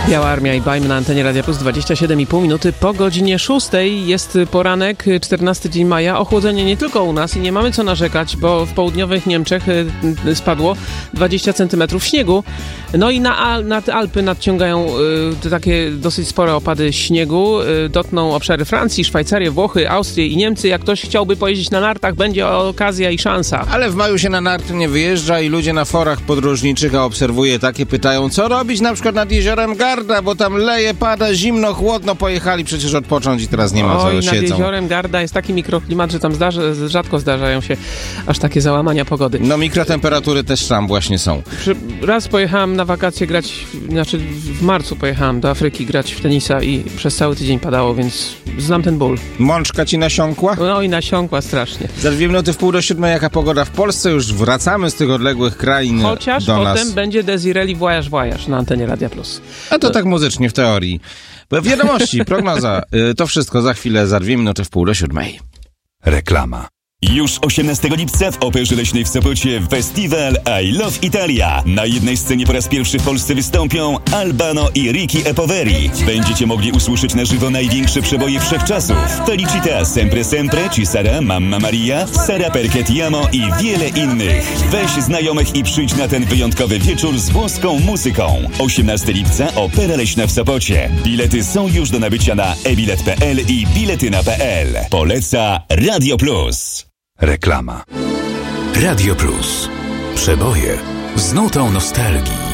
Biała Armia i Bajm na antenie Radia Plus, 27,5 minuty po godzinie 6. Jest poranek, 14 dzień maja. Ochłodzenie nie tylko u nas i nie mamy co narzekać, bo w południowych Niemczech spadło 20 cm śniegu. No i nad Alpy nadciągają takie dosyć spore opady śniegu. Dotkną obszary Francji, Szwajcarię, Włochy, Austrię i Niemcy. Jak ktoś chciałby pojeździć na nartach, będzie okazja i szansa. Ale w maju się na narty nie wyjeżdża i ludzie na forach podróżniczych, a obserwuję takie, pytają, co robić na przykład nad jeziorem Garda, bo tam leje, pada, zimno, chłodno, pojechali przecież odpocząć i teraz nie ma co, siedzą. Nad jeziorem Garda jest taki mikroklimat, że tam rzadko zdarzają się aż takie załamania pogody. No mikrotemperatury też tam właśnie są. Raz pojechałem na wakacje grać, w marcu pojechałem do Afryki grać w tenisa i przez cały tydzień padało, więc znam ten ból. Mączka ci nasiąkła? No i nasiąkła strasznie. Za 2 minuty w 6:30 jaka pogoda w Polsce, już wracamy z tych odległych krain chociaż do nas. Potem będzie Desireli Voyage Voyage na antenie Radia Plus. A to tak muzycznie w teorii. Bo wiadomości, prognoza, to wszystko za chwilę, za 2 minuty w 6:30. Reklama. Już 18 lipca w Operze Leśnej w Sopocie festiwal I Love Italia. Na jednej scenie po raz pierwszy w Polsce wystąpią Albano i Ricky E. Poveri. Będziecie mogli usłyszeć na żywo największe przeboje wszechczasów. Felicita, Sempre Sempre, Ci Sara, Mamma Maria, Sara Perché Ti Amo i wiele innych. Weź znajomych i przyjdź na ten wyjątkowy wieczór z włoską muzyką. 18 lipca Opera Leśna w Sopocie. Bilety są już do nabycia na ebilet.pl i biletyna.pl. Poleca Radio Plus. Reklama. Radio Plus. Przeboje z nutą nostalgii.